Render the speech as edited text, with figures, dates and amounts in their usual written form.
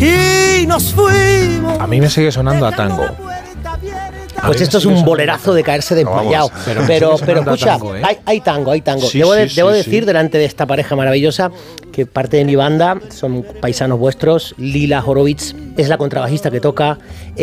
y nos fuimos. A mí me sigue sonando a tango. Pues esto es un bolerazo de caerse desmayado. Pero escucha, tango, ¿eh? hay tango. Sí, Debo sí, decir, sí. delante de esta pareja maravillosa, que parte de mi banda son paisanos vuestros. Lila Horowitz es la contrabajista que toca.